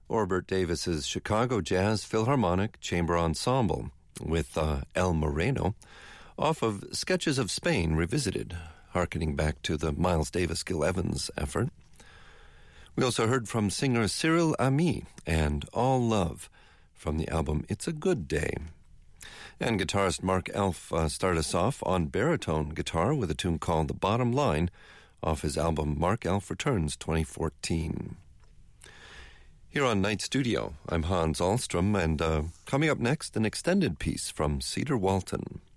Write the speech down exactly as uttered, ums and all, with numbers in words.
Orbert Davis's Chicago Jazz Philharmonic Chamber Ensemble with uh, El Moreno off of Sketches of Spain Revisited, harkening back to the Miles Davis-Gil Evans effort. We also heard from singer Cyril Ami and All Love from the album It's a Good Day. And guitarist Mark Elf uh, started us off on baritone guitar with a tune called The Bottom Line off his album Mark Elf Returns twenty fourteen. Here on Night Studio, I'm Hans Ahlstrom, and uh, coming up next, an extended piece from Cedar Walton.